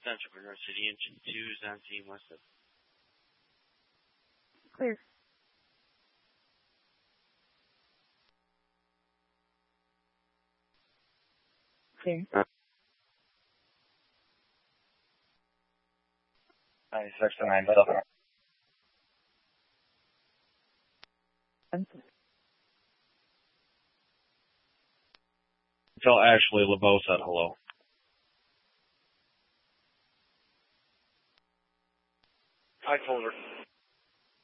Central Bernard City, engine 2, Zantine, west of. Clear. Clear. 96 to 97. Tell Ashley LeBeau said hello. I told her.